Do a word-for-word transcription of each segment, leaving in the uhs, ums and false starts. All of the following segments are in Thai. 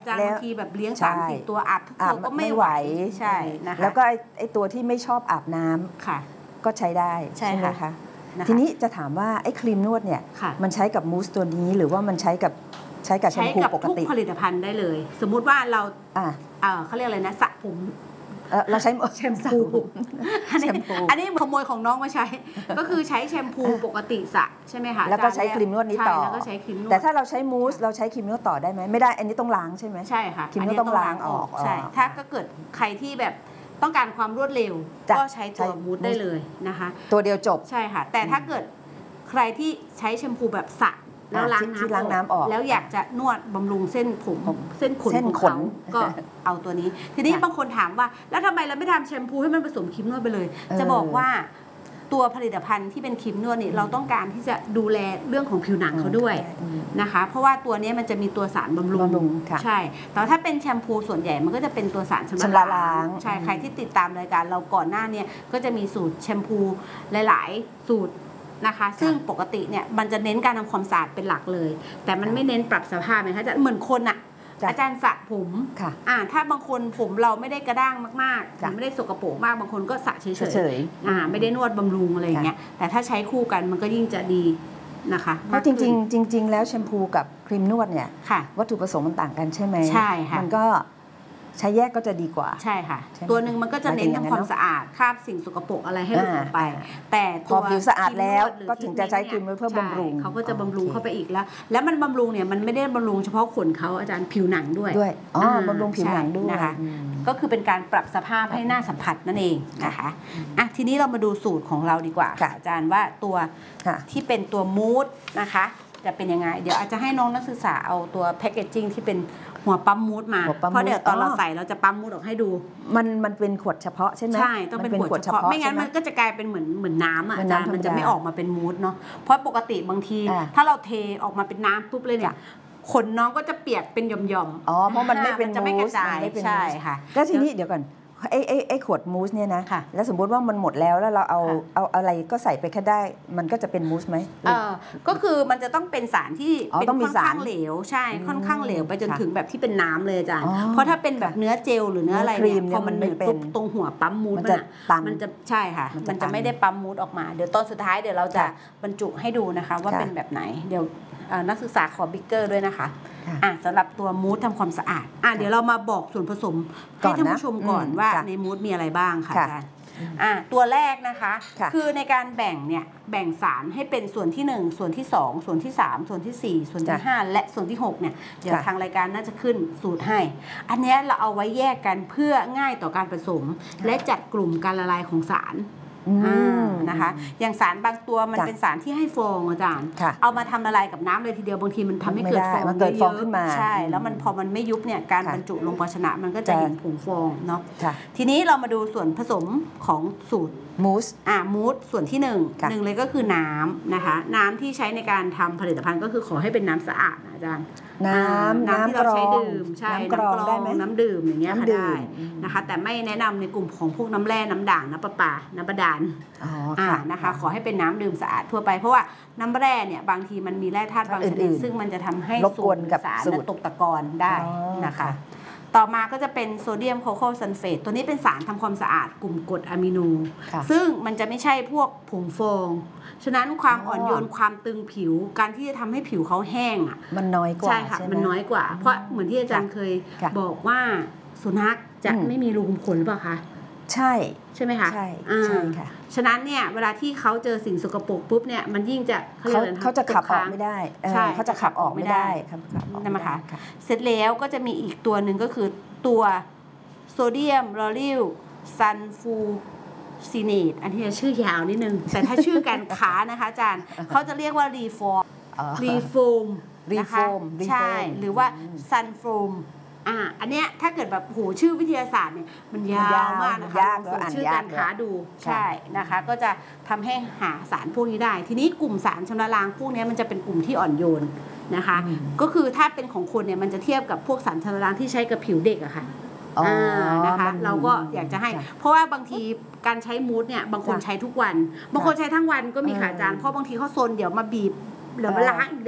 จานบางทีแบบเลี้ยงสามสี่ตัวอาบทุกตัวก็ไม่ไหวใช่นะคะแล้วก็ไอ้ตัวที่ไม่ชอบอาบน้ำค่ะก็ใช้ได้ใช่ไหมคะทีนี้จะถามว่าไอ้ครีมนวดเนี่ยมันใช้กับมูสตัวนี้หรือว่ามันใช้กับใช้กับแชมพูปกติใช้กับทุกผลิตภัณฑ์ได้เลยสมมุติว่าเราอ่าเขาเรียกอะไรนะสระผมเราใช้แชมพูอันนี้อันนี้ขโมยของน้องมาใช้ก็คือใช้แชมพูปกติสระใช่ไหมคะแล้วก็ใช้ครีมนวดนี้ต่อแล้วก็ใช้ครีมนวดแต่ถ้าเราใช้มูสเราใช้ครีมนวดต่อได้ไหมไม่ได้อันนี้ต้องล้างใช่ไหมใช่ค่ะครีมนวดต้องล้างออกใช่ถ้าก็เกิดใครที่แบบต้องการความรวดเร็วก็ใช้ตัวมูสได้เลยนะคะตัวเดียวจบใช่ค่ะแต่ถ้าเกิดใครที่ใช้แชมพูแบบสระแล้วล้างน้ำออกแล้วอยากจะนวดบำรุงเส้นผมเส้นขนของเขาก็เอาตัวนี้ทีนี้บางคนถามว่าแล้วทำไมเราไม่ทำแชมพูให้มันผสมครีมนวดไปเลยจะบอกว่าตัวผลิตภัณฑ์ที่เป็นครีมนวดนี่เราต้องการที่จะดูแลเรื่องของผิวหนังเขาด้วยนะคะเพราะว่าตัวนี้มันจะมีตัวสารบำรุงใช่แต่ถ้าเป็นแชมพูส่วนใหญ่มันก็จะเป็นตัวสารชำระล้างใช่ใครที่ติดตามรายการเราก่อนหน้านี้ก็จะมีสูตรแชมพูหลายๆสูตรนะคะซึ่งปกติเนี่ยมันจะเน้นการทำความสะอาดเป็นหลักเลยแต่มันไม่เน้นปรับสภาพไหมคะจะเหมือนคนอะอาจารย์สระผมอ่าถ้าบางคนผมเราไม่ได้กระด้างมากๆหรือไม่ได้สกปรกมากบางคนก็สระเฉยๆอ่าไม่ได้นวดบำรุงอะไรอย่างเงี้ยแต่ถ้าใช้คู่กันมันก็ยิ่งจะดีนะคะเพราะจริงๆจริงๆแล้วแชมพูกับครีมนวดเนี่ยวัตถุประสงค์มันต่างกันใช่ไหมใช่ค่ะมันก็ใช้แยกก็จะดีกว่าใช่ค่ะตัวหนึ่งมันก็จะเน้นทำความสะอาดคราบสิ่งสกปรกอะไรให้หลุดออกไปแต่พอผิวสะอาดแล้วก็ถึงจะใช้ครีมเพื่อบำรุงเขาก็จะบำรุงเข้าไปอีกแล้วแล้วมันบำรุงเนี่ยมันไม่ได้บำรุงเฉพาะขนเขาอาจารย์ผิวหนังด้วยด้วยอ๋อบำรุงผิวหนังด้วยนะคะก็คือเป็นการปรับสภาพให้หน้าสัมผัสนั่นเองนะคะอ่ะทีนี้เรามาดูสูตรของเราดีกว่าอาจารย์ว่าตัวที่เป็นตัวมูสนะคะจะเป็นยังไงเดี๋ยวอาจจะให้น้องนักศึกษาเอาตัวแพคเกจจิ้งที่เป็นหัวปั๊มมูสมาเพราะเดี๋ยวตอนเราใส่เราจะปั๊มมูสออกให้ดูมันมันเป็นขวดเฉพาะใช่ไหมใช่ต้องเป็นขวดเฉพาะไม่งั้นมันก็จะกลายเป็นเหมือนเหมือนน้ำอ่ะอาจารย์มันจะไม่ออกมาเป็นมูสเนาะเพราะปกติบางทีถ้าเราเทออกมาเป็นน้ำปุ๊บเลยเนี่ยขนน้องก็จะเปียกเป็นหย่อมๆอ๋อเพราะมันไม่เป็นจะไม่กระจายใช่ค่ะก็ทีนี้เดี๋ยวก่อนไอ้ไอ้ไอ้ขวดมูสเนี่ยนะแล้วสมมติว่ามันหมดแล้วแล้วเราเอาเอาอะไรก็ใส่ไปแค่ได้มันก็จะเป็นมูสไหมเออก็คือมันจะต้องเป็นสารที่เป็นค่อนข้างเหลวใช่ค่อนข้างเหลวไปจนถึงแบบที่เป็นน้ำเลยอาจารย์เพราะถ้าเป็นแบบเนื้อเจลหรือเนื้ออะไรเนี่ยพอมันเหนืดปุ๊บตรงหัวปั๊มมูสมันมันจะใช่ค่ะมันจะไม่ได้ปั๊มมูสออกมาเดี๋ยวตอนสุดท้ายเดี๋ยวเราจะบรรจุให้ดูนะคะว่าเป็นแบบไหนเดี๋ยวนักศึกษาขอบิ๊กเกอร์ด้วยนะคะอ่ะสำหรับตัวมูสทำความสะอาดอ่ะเดี๋ยวเรามาบอกส่วนผสมให้ท่านผู้ชมก่อนว่าในมูสมีอะไรบ้างค่ะอาจารย์อ่ะตัวแรกนะคะคือในการแบ่งเนี่ยแบ่งสารให้เป็นส่วนที่หนึ่งส่วนที่สองส่วนที่สามส่วนที่สี่ส่วนที่ห้าและส่วนที่หกเนี่ยเดี๋ยวทางรายการน่าจะขึ้นสูตรให้อันนี้เราเอาไว้แยกกันเพื่อง่ายต่อการผสมและจัดกลุ่มการละลายของสารนะคะอย่างสารบางตัวมันเป็นสารที่ให้ฟองอาจารย์เอามาทำละลายกับน้ำเลยทีเดียวบางทีมันทำให้เกิดฟองเกิดฟองขึ้นมาใช่แล้วมันพอมันไม่ยุบเนี่ยการบรรจุลงภาชนะมันก็จะเห็นผงฟองเนาะทีนี้เรามาดูส่วนผสมของสูตรมูสอ่ามูสส่วนที่หนึ่งหนึ่งเลยก็คือน้ำนะคะน้ำที่ใช้ในการทำผลิตภัณฑ์ก็คือขอให้เป็นน้ำสะอาดนะอาจารย์น้ำน้ำที่เราใช้ดื่มใช่น้ำกรองได้ไหมน้ำดื่มอย่างเงี้ยค่ะได้นะคะแต่ไม่แนะนำในกลุ่มของพวกน้ำแร่น้ำด่างน้ำประปาน้ำบาดาลอ่านะคะขอให้เป็นน้ำดื่มสะอาดทั่วไปเพราะว่าน้ำแร่เนี่ยบางทีมันมีแร่ธาตุบางชนิดซึ่งมันจะทำให้สูตรสารตกตะกอนได้นะคะต่อมาก็จะเป็นโซเดียมโคโคซัลเฟตตัวนี้เป็นสารทำความสะอาดกลุ่มกรดอะมิโนซึ่งมันจะไม่ใช่พวกผงฟองฉะนั้นความอ่อนโยนความตึงผิวการที่จะทำให้ผิวเขาแห้งอ่ะมันน้อยกว่าใช่ค่ะมันน้อยกว่าเพราะเหมือนที่อาจารย์เคยบอกว่าสุนัขจะไม่มีรูขุมขนหรือเปล่าคะใช่ใช่ไหมคะใช่ใช่ค่ะฉะนั้นเนี่ยเวลาที่เขาเจอสิ่งสกปรกปุ๊บเนี่ยมันยิ่งจะเขาเขาจะขับออกไม่ได้ใช่เขาจะขับออกไม่ได้นั่นไหมคะเสร็จแล้วก็จะมีอีกตัวหนึ่งก็คือตัวโซเดียมลอริลซันฟูซีเนตอันนี้ชื่อยาวนิดนึงแต่ถ้าชื่อการค้านะคะอาจารย์เขาจะเรียกว่ารีฟอร์มรีโฟมนะคะใช่หรือว่าซันโฟมอ่าอันเนี้ยถ้าเกิดแบบโหชื่อวิทยาศาสตร์เนี่ยมันยาวมากนะคะลองชื่อการค้าดูใช่นะคะก็จะทำให้หาสารพวกนี้ได้ทีนี้กลุ่มสารชำระล้างพวกนี้มันจะเป็นกลุ่มที่อ่อนโยนนะคะก็คือถ้าเป็นของคนเนี่ยมันจะเทียบกับพวกสารชำระล้างที่ใช้กับผิวเด็กอะค่ะนะคะเราก็อยากจะให้เพราะว่าบางทีการใช้มูสเนี่ยบางคนใช้ทุกวันบางคนใช้ทั้งวันก็มีค่ะอาจารย์เพราะบางทีเขาโซนเดี๋ยวมาบีบหรือมาล้างอีกเนี่ย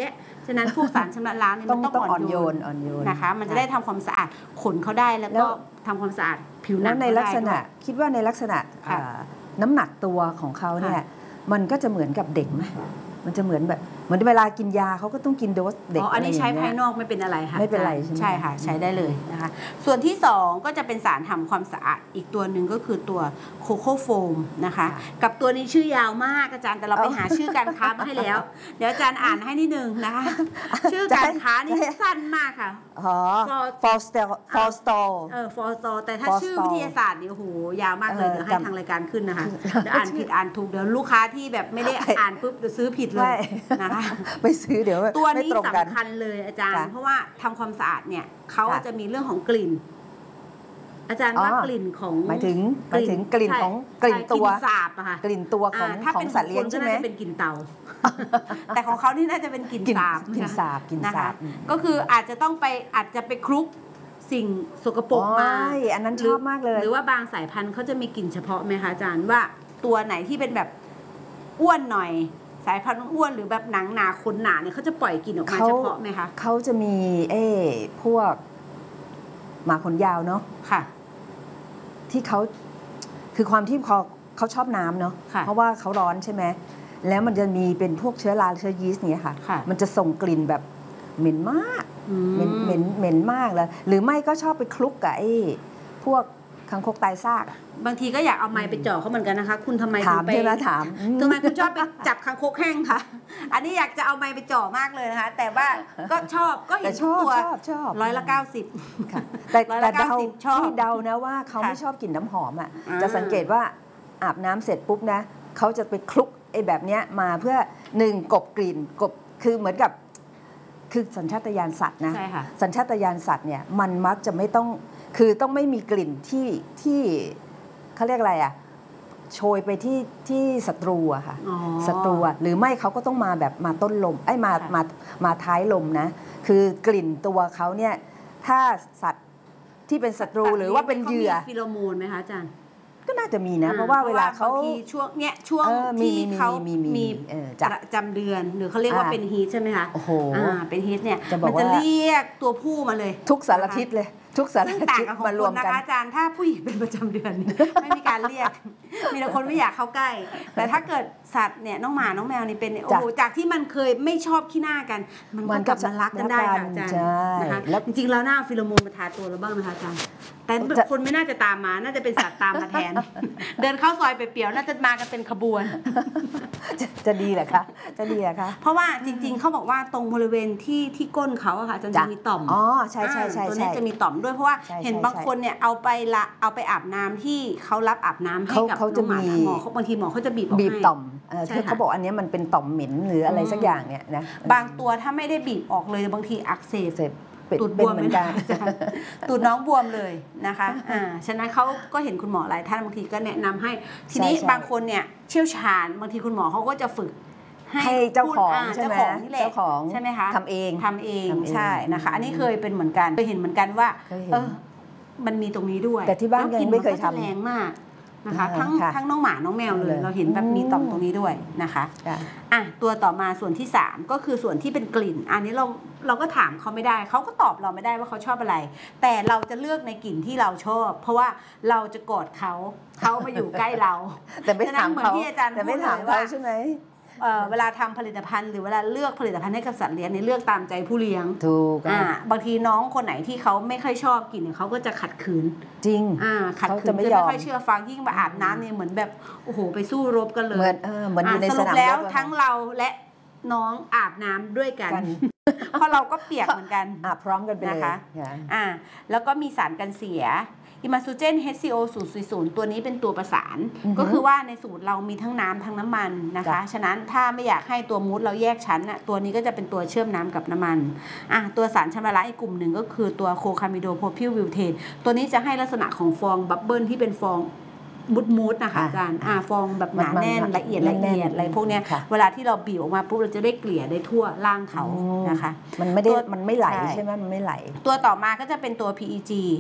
ฉะนั้นพวกสารชำระล้างเนี่ยมันต้องอ่อนโยนนะคะมันจะได้ทำความสะอาดขนเขาได้แล้วก็ทำความสะอาดผิวหนังในลักษณะคิดว่าในลักษณะน้ำหนักตัวของเขาเนี่ยมันก็จะเหมือนกับเด็กไหมมันจะเหมือนแบบเหมือนเวลากินยาเขาก็ต้องกินโดสเด็กอ๋ออันนี้ใช้ภายนอกไม่เป็นอะไรค่ะไม่เป็นไรใช่ไหมใช่ค่ะใช้ได้เลยนะคะส่วนที่สองก็จะเป็นสารทำความสะอาดอีกตัวหนึ่งก็คือตัวโคโค่โฟมนะคะกับตัวนี้ชื่อยาวมากอาจารย์แต่เราไปหาชื่อการค้ามาให้แล้วเดี๋ยวอาจารย์อ่านให้นิดนึงนะคะชื่อการค้านี่สั้นมากค่ะอ๋อ Forstall Forstall เออ Forstall แต่ถ้าชื่อวิทยาศาสตร์นี่โอ้โหยาวมากเลยเดี๋ยวให้ทางรายการขึ้นนะคะเดี๋ยวอ่านผิดอ่านถูกเดี๋ยวลูกค้าที่แบบไม่ได้อ่านปุ๊บเดี๋ยวซื้อผิดเลยนะคะไปซื้อเดี๋ยวตัวนี้สำคัญเลยอาจารย์เพราะว่าทำความสะอาดเนี่ยเขาจะมีเรื่องของกลิ่นอาจารย์ว่ากลิ่นของหมายถึงหมายถึงกลิ่นของกลิ่นตัวสาบอะค่ะกลิ่นตัวของของสัตว์เลี้ยงใช่ไหมเป็นกลิ่นเต่าแต่ของเขานี่น่าจะเป็นกลิ่นสาบกลิ่นสาบกลิ่นสาบก็คืออาจจะต้องไปอาจจะไปคลุกสิ่งสกปรกมาอันนั้นชอบมากเลยหรือว่าบางสายพันธุ์เขาจะมีกลิ่นเฉพาะไหมคะอาจารย์ว่าตัวไหนที่เป็นแบบอ้วนหน่อยสายพันธุ์อ้วนหรือแบบหนังหนาขนหนาเนี่ยเขาจะปล่อยกลิ่นออกมาเฉพาะไหมคะเขาจะมีเอ้พวกหมาขนยาวเนาะค่ะที่เขาคือความที่เขาเขาชอบน้ำเนาะเพราะว่าเขาร้อนใช่ไหมแล้วมันจะมีเป็นพวกเชื้อราเชื้อยีสต์เนี่ยค่ะมันจะส่งกลิ่นแบบเหม็นมากเหม็นเหม็นเหม็นมากเลยหรือไม่ก็ชอบไปคลุกกับไอ้พวกคังคกตายซากบางทีก็อยากเอาไม้ไปจ่อเขาเหมือนกันนะคะคุณทำไมถามใช่ไหมถามทำไมคุณชอบไปจับคังคกแห้งคะอันนี้อยากจะเอาไม้ไปจ่อมากเลยนะคะแต่ว่าก็ชอบก็เห็นตัวร้อยละเก้าสิบแต่แต่เดาที่เดานะว่าเขาไม่ชอบกลิ่นน้ำหอมอ่ะจะสังเกตว่าอาบน้ำเสร็จปุ๊บนะเขาจะไปคลุกไอ้แบบเนี้ยมาเพื่อหนึ่งกบกลิ่นกบคือเหมือนกับคือสัญชาตญาณสัตว์นะสัญชาตญาณสัตว์เนี่ยมันมักจะไม่ต้องคือต้องไม่มีกลิ่นที่ที่เขาเรียกอะไรอ่ะโชยไปที่ที่ศัตรูอะค่ะศัตรูหรือไม่เขาก็ต้องมาแบบมาต้นลมไอ้มามามาท้ายลมนะคือกลิ่นตัวเขาเนี่ยถ้าสัตว์ที่เป็นศัตรูหรือว่าเป็นเหยื่อฟิโลโมนไหมคะอาจารย์ก็น่าจะมีนะเพราะว่าเวลาเขาช่วงเนี้ยช่วงที่เขามีประจำเดือนหรือเขาเรียกว่าเป็นฮีทใช่ไหมคะโอ้โหเป็นฮีทเนี่ยมันจะเรียกตัวผู้มาเลยทุกสารทิศเลยทุกสารทิศมารวมกันนะคะอาจารย์ถ้าผู้หญิงเป็นประจำเดือนไม่มีการเรียกมีแต่คนไม่อยากเข้าใกล้แต่ถ้าเกิดสัตว์เนี่ยน้องหมาน้องแมวนี่เป็นโอ้โหจากที่มันเคยไม่ชอบขี้หน้ากันมันก็กลับมารักกันได้ค่ะอาจารย์นะคะจริงๆแล้วหน้าฟิโลโมนมาทาตัวเราบ้างนะคะอาจารย์แต่คนไม่น่าจะตามมาน่าจะเป็นสัตว์ตามมาแทนเดินเข้าซอยไปเปี่ยวน่าจะมากันเป็นขบวนจะดีเหรอคะจะดีเหรอคะเพราะว่าจริงๆเขาบอกว่าตรงบริเวณที่ที่ก้นเขาอะค่ะจะมีต่อมอ๋อใช่ใช่ใช่ตัวนี้จะมีต่อมด้วยเพราะว่าเห็นบางคนเนี่ยเอาไปละเอาไปอาบน้ำที่เขารับอาบน้ำให้กับน้องหมาหมอเขาบางทีหมอเขาจะบีบออกให้บีบต่อมเขาบอกอันนี้มันเป็นต่อมเหม็นหรืออะไรสักอย่างเนี่ยนะบางตัวถ้าไม่ได้บีบออกเลยบางทีอักเสบตูดบวมเหมือนกันตูดน้องบวมเลยนะคะอ่าฉะนั้นเขาก็เห็นคุณหมอหลายท่านบางทีก็แนะนำให้ทีนี้บางคนเนี่ยเชี่ยวชาญบางทีคุณหมอเขาก็จะฝึกให้เจ้าของใช่ไหมเจ้าของใช่ไหมคะทำเองทำเองใช่นะคะอันนี้เคยเป็นเหมือนกันเคยเห็นเหมือนกันว่าเออมันมีตรงนี้ด้วยแต่ที่บ้านยังไม่เคยทำแรงมากนะคะทั้งทั้งน้องหมาน้องแมวเลยเราเห็นแบบมีต่อมตรงนี้ด้วยนะคะอ่ะตัวต่อมาส่วนที่สามก็คือส่วนที่เป็นกลิ่นอันนี้เราเราก็ถามเขาไม่ได้เขาก็ตอบเราไม่ได้ว่าเขาชอบอะไรแต่เราจะเลือกในกลิ่นที่เราชอบเพราะว่าเราจะกอดเขาเขามาอยู่ใกล้เราแต่ไม่ถามเขาแต่ไม่ถามเขาใช่ไหมเวลาทำผลิตภัณฑ์หรือเวลาเลือกผลิตภัณฑ์ให้กับสัตว์เลี้ยงเนี่ยเลือกตามใจผู้เลี้ยงถูกอ่าบางทีน้องคนไหนที่เขาไม่ค่อยชอบกลิ่นเนี่ยเขาก็จะขัดขืนจริงอ่าขัดขืนจะไม่ค่อยเชื่อฟังยิ่งมาอาบน้ำเนี่ยเหมือนแบบโอ้โหไปสู้รบกันเลยเหมือนเออเหมือนอยู่ในสนามรบแล้วทั้งเราและน้องอาบน้ำด้วยกันเพราะเราก็เปียกเหมือนกันอาบพร้อมกันไปเลยนะคะอ่าแล้วก็มีสารกันเสียอิมาซูเจน เอช ซี โอ ศูนย์ ศูนย์ ศูนย์ ตัวนี้เป็นตัวประสานก็คือว่าในสูตรเรามีทั้งน้ำทั้งน้ำมันนะคะฉะนั้นถ้าไม่อยากให้ตัวมูสเราแยกชั้นน่ะตัวนี้ก็จะเป็นตัวเชื่อมน้ำกับน้ำมันอ่ะตัวสารชำระล้างอีกกลุ่มหนึ่งก็คือตัวโคคามิโดโพพิลวิวเทนตัวนี้จะให้ลักษณะของฟองบับเบิลที่เป็นฟองมุดมูดนะคะอาจารย์อ่าฟองแบบหนาแน่นละเอียดละเอียดอะไรพวกเนี้ยเวลาที่เราบีบออกมาปุ๊บเราจะได้เกลี่ยได้ทั่วร่างเขานะคะมันไม่ได้มันไม่ไหลใช่ไหมมันไม่ไหลตัวต่อมาก็จะเป็นตัว พี อี จี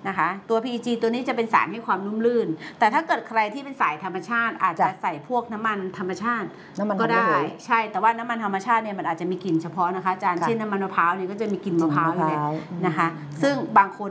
นะคะตัว พี อี จี ตัวนี้จะเป็นสารให้ความนุ่มลื่นแต่ถ้าเกิดใครที่เป็นสายธรรมชาติอาจจะใส่พวกน้ำมันธรรมชาติก็ได้ใช่แต่ว่าน้ำมันธรรมชาติเนี่ยมันอาจจะมีกลิ่นเฉพาะนะคะอาจารย์เช่นน้ำมันมะพร้าวเนี่ยก็จะมีกลิ่นมะพร้าวอยู่เลยนะคะซึ่งบางคน